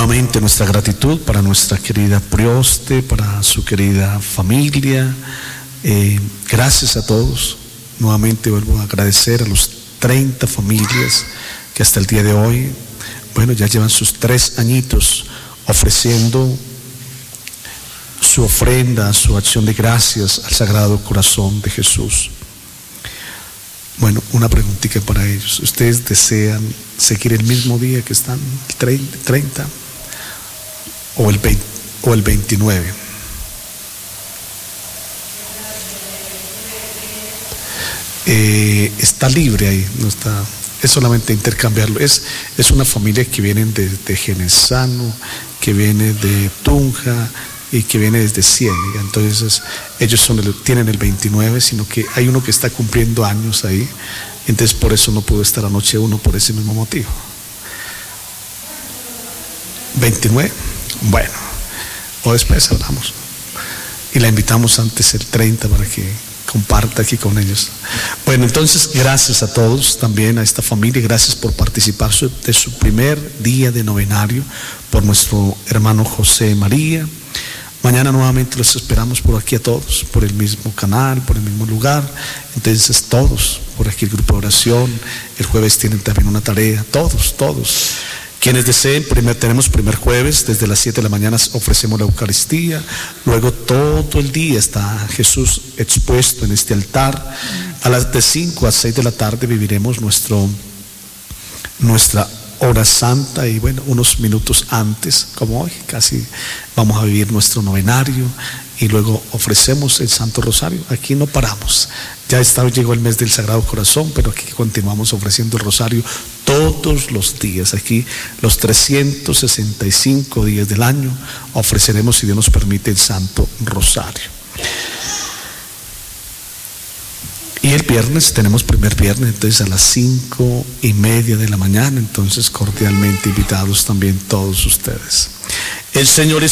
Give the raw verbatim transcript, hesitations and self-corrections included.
Nuevamente nuestra gratitud para nuestra querida Prioste, para su querida familia. Eh, gracias a todos. Nuevamente vuelvo a agradecer a los treinta familias que hasta el día de hoy, bueno, ya llevan sus tres añitos ofreciendo su ofrenda, su acción de gracias al Sagrado Corazón de Jesús. Bueno, una preguntita para ellos. ¿Ustedes desean seguir el mismo día que están, el treinta o el veinte, o el veintinueve? Eh, está libre ahí, no está, es solamente intercambiarlo. Es, es una familia que viene de, de Genesano, que viene de Tunja y que viene desde Ciénega. Entonces ellos son el, tienen el veintinueve, sino que hay uno que está cumpliendo años ahí, entonces por eso no pudo estar anoche uno, por ese mismo motivo. veintinueve, bueno, o después hablamos y la invitamos antes el treinta para que comparta aquí con ellos. Bueno, entonces gracias a todos, también a esta familia, gracias por participar de su primer día de novenario por nuestro hermano José María. Mañana nuevamente los esperamos por aquí a todos, por el mismo canal, por el mismo lugar. Entonces todos, por aquí el grupo de oración, el jueves tienen también una tarea, todos, todos. Quienes deseen, primer, tenemos primer jueves, desde las siete de la mañana ofrecemos la Eucaristía, luego todo el día está Jesús expuesto en este altar. A las de cinco a seis de la tarde viviremos nuestro, nuestra hora santa y bueno, unos minutos antes, como hoy, casi vamos a vivir nuestro novenario y luego ofrecemos el Santo Rosario. Aquí no paramos, ya está, llegó el mes del Sagrado Corazón, pero aquí continuamos ofreciendo el Rosario todos los días. Aquí los trescientos sesenta y cinco días del año ofreceremos, si Dios nos permite, el Santo Rosario. Y el viernes tenemos primer viernes, entonces a las cinco y media de la mañana, entonces cordialmente invitados también todos ustedes. El Señor es